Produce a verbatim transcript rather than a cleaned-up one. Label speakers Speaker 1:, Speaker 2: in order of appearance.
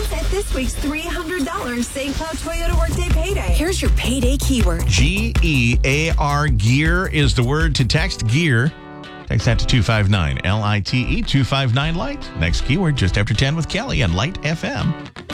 Speaker 1: chance at this week's three hundred dollars Saint Cloud Toyota Workday Payday. Here's your payday keyword.
Speaker 2: G E A R, gear is the word to text gear. Text that to two five nine, L I T E, two five nine, LIGHT. Next keyword just after ten with Kelly on Light F M.